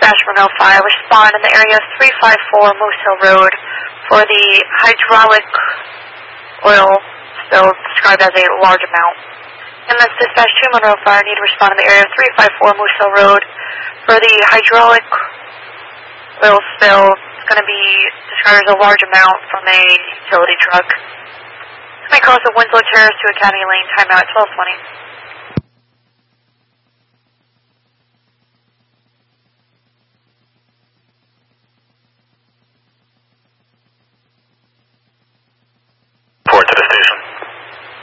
Dispatch Monroe Fire, respond in the area of 354 Moose Hill Road for the hydraulic oil spill described as a large amount. MS Dispatch 2 Monroe Fire, need to respond in the area of 354 Moose Hill Road for the hydraulic oil spill. It's going to be described as a large amount from a utility truck. This may cause a Winslow Terrace to Academy Lane, timeout at 12:20.